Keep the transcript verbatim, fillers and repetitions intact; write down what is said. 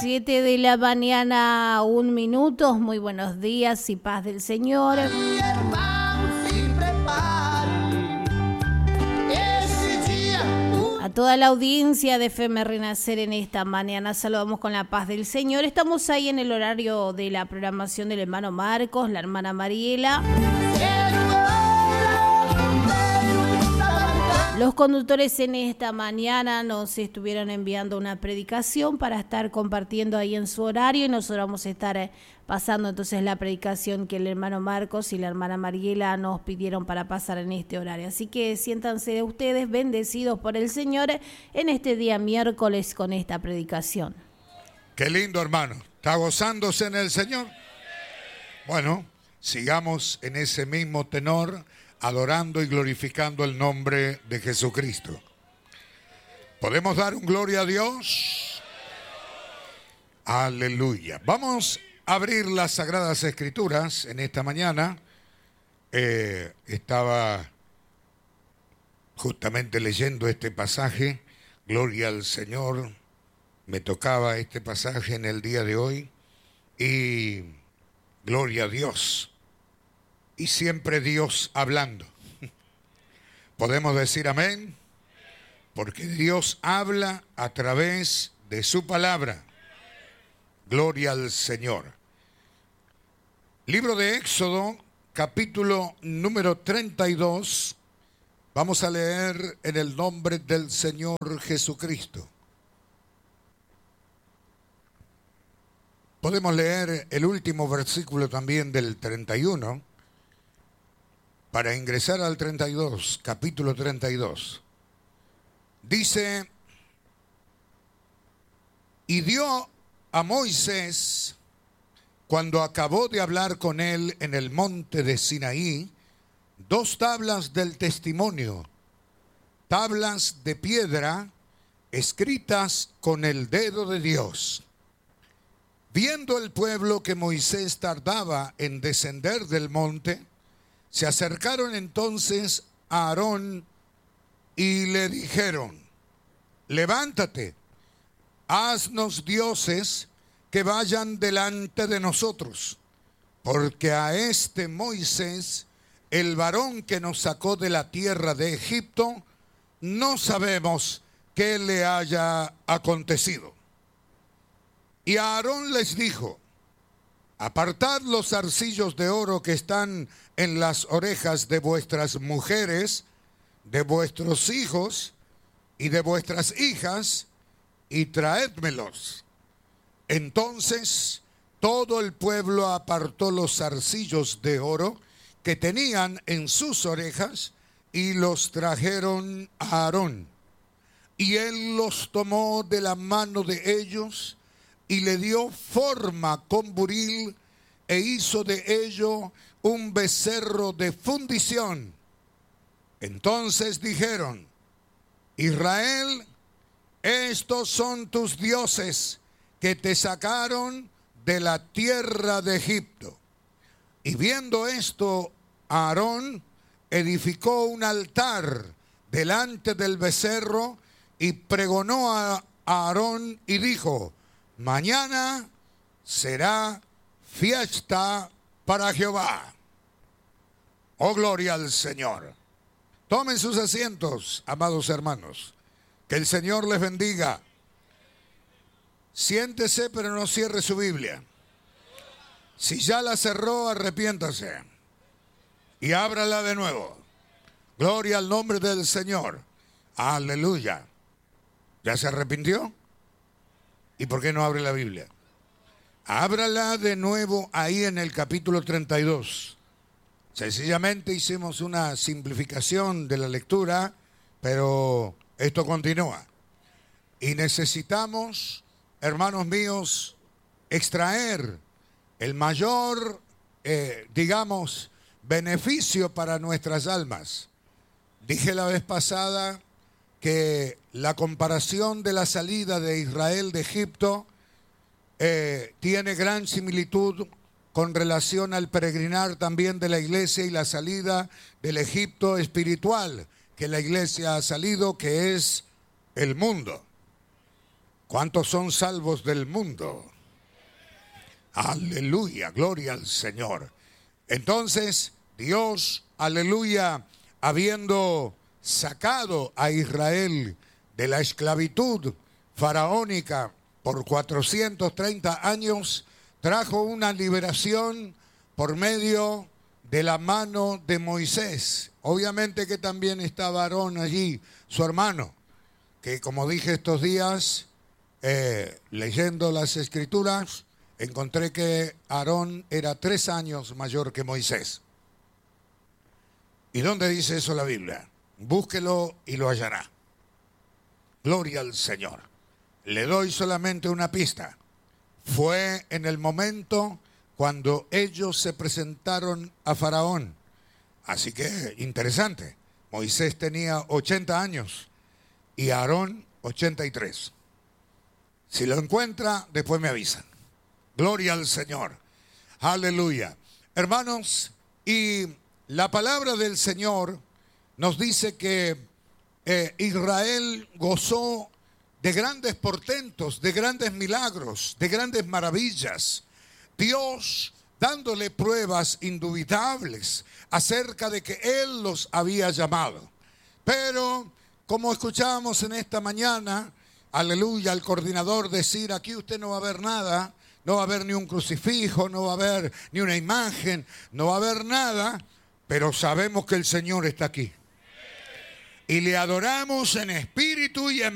Siete de la mañana, un minuto. Muy buenos días y paz del Señor. A toda la audiencia de F M Renacer en esta mañana, saludamos con la paz del Señor. Estamos ahí en el horario de la programación del hermano Marcos, la hermana Mariela. Los conductores en esta mañana nos estuvieron enviando una predicación para estar compartiendo ahí en su horario y nosotros vamos a estar pasando entonces la predicación que el hermano Marcos y la hermana Mariela nos pidieron para pasar en este horario. Así que siéntanse de ustedes bendecidos por el Señor en este día miércoles con esta predicación. Qué lindo, hermano. ¿Está gozándose en el Señor? Bueno, sigamos en ese mismo tenor, adorando y glorificando el nombre de Jesucristo. ¿Podemos dar un gloria a Dios? Aleluya. Vamos a abrir las Sagradas Escrituras en esta mañana. Eh, estaba justamente leyendo este pasaje, gloria al Señor. Me tocaba este pasaje en el día de hoy y gloria a Dios. Y siempre Dios hablando. ¿Podemos decir amén? Porque Dios habla a través de su palabra. Gloria al Señor. Libro de Éxodo, capítulo número treinta y dos. Vamos a leer en el nombre del Señor Jesucristo. Podemos leer el último versículo también del treinta y uno. Para ingresar al treinta y dos, capítulo treinta y dos, dice: y dio a Moisés, cuando acabó de hablar con él en el monte de Sinaí, dos tablas del testimonio, tablas de piedra escritas con el dedo de Dios. Viendo el pueblo que Moisés tardaba en descender del monte, se acercaron entonces a Aarón y le dijeron: levántate, haznos dioses que vayan delante de nosotros, porque a este Moisés, el varón que nos sacó de la tierra de Egipto, no sabemos qué le haya acontecido. Y Aarón les dijo: apartad los zarcillos de oro que están en las orejas de vuestras mujeres, de vuestros hijos y de vuestras hijas, y traédmelos. Entonces todo el pueblo apartó los zarcillos de oro que tenían en sus orejas y los trajeron a Aarón. Y él los tomó de la mano de ellos y le dio forma con buril e hizo de ello un becerro de fundición. Entonces dijeron: Israel, estos son tus dioses que te sacaron de la tierra de Egipto. Y viendo esto, Aarón edificó un altar delante del becerro y pregonó a Aarón y dijo: mañana será fiesta para Jehová. Oh, gloria al Señor. Tomen sus asientos, amados hermanos. Que el Señor les bendiga. Siéntese, pero no cierre su Biblia. Si ya la cerró, arrepiéntase y ábrala de nuevo. Gloria al nombre del Señor. Aleluya. ¿Ya se arrepintió? ¿Y por qué no abre la Biblia? Ábrala de nuevo ahí en el capítulo treinta y dos. Sencillamente hicimos una simplificación de la lectura, pero esto continúa. Y necesitamos, hermanos míos, extraer el mayor, eh, digamos, beneficio para nuestras almas. Dije la vez pasada que la comparación de la salida de Israel de Egipto eh, tiene gran similitud con relación al peregrinar también de la iglesia y la salida del Egipto espiritual que la iglesia ha salido, que es el mundo. ¿Cuántos son salvos del mundo? Aleluya, gloria al Señor. Entonces, Dios, aleluya, habiendo sacado a Israel de la esclavitud faraónica por cuatrocientos treinta años, trajo una liberación por medio de la mano de Moisés. Obviamente que también estaba Aarón allí, su hermano, que como dije estos días, eh, leyendo las Escrituras, encontré que Aarón era tres años mayor que Moisés. ¿Y dónde dice eso la Biblia? Búsquelo y lo hallará. Gloria al Señor. Le doy solamente una pista. Fue en el momento cuando ellos se presentaron a Faraón. Así que, interesante. Moisés tenía ochenta años y Aarón ochenta y tres. Si lo encuentra, después me avisan. Gloria al Señor. Aleluya. Hermanos, y la palabra del Señor nos dice que eh, Israel gozó de grandes portentos, de grandes milagros, de grandes maravillas. Dios dándole pruebas indubitables acerca de que Él los había llamado. Pero, como escuchábamos en esta mañana, aleluya, al coordinador decir, aquí usted no va a ver nada, no va a haber ni un crucifijo, no va a haber ni una imagen, no va a haber nada, pero sabemos que el Señor está aquí. Y le adoramos en espíritu y en